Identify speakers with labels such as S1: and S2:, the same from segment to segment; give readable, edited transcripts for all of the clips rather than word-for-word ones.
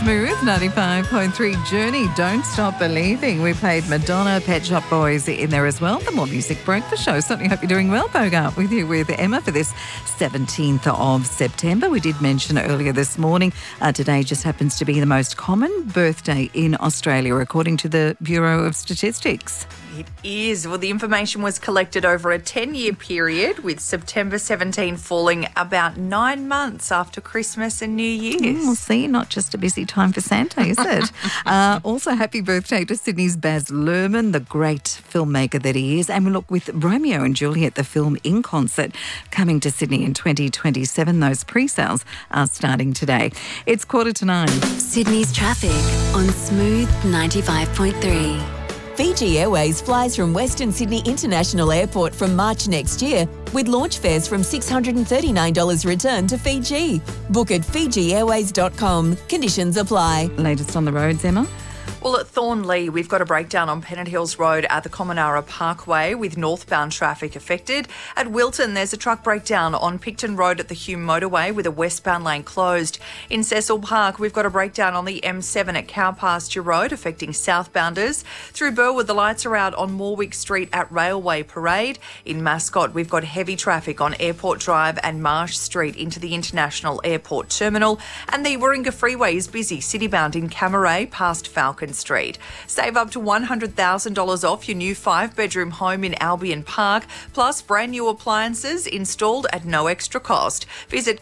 S1: Smooth 95.3 Journey, Don't Stop Believing. We played Madonna, Pet Shop Boys in there as well. The More Music Breakfast Show. Certainly hope you're doing well, Bogart, with you with Emma for this 17th of September. We did mention earlier this morning, today just happens to be the most common birthday in Australia, according to the Bureau of Statistics.
S2: It is. Well, the information was collected over a 10-year period, with September 17 falling about 9 months after Christmas and New Year's.
S1: Well, see, not just a busy time for Santa, is it? Also, happy birthday to Sydney's Baz Luhrmann, the great filmmaker that he is. And we look with Romeo and Juliet, the film in concert, coming to Sydney in 2027. Those pre-sales are starting today. It's 8:45.
S3: Sydney's traffic on Smooth 95.3.
S4: Fiji Airways flies from Western Sydney International Airport from March next year, with launch fares from $639 return to Fiji. Book at FijiAirways.com. Conditions apply.
S1: Latest on the roads, Emma?
S2: Well, at Thornlea, we've got a breakdown on Pennant Hills Road at the Commonara Parkway with northbound traffic affected. At Wilton, there's a truck breakdown on Picton Road at the Hume Motorway with a westbound lane closed. In Cecil Park, we've got a breakdown on the M7 at Cow Pasture Road affecting southbounders. Through Burwood, the lights are out on Morwick Street at Railway Parade. In Mascot, we've got heavy traffic on Airport Drive and Marsh Street into the International Airport Terminal. And the Warringah Freeway is busy, citybound in Camaray past Falcon Street. Save up to $100,000 off your new 5-bedroom home in Albion Park, plus brand new appliances installed at no extra cost. Visit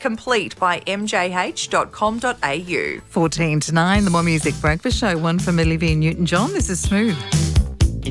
S2: completebymjh.com.au.
S1: 14 to 9, the More Music Breakfast Show, one from Olivia Newton-John. This is Smooth.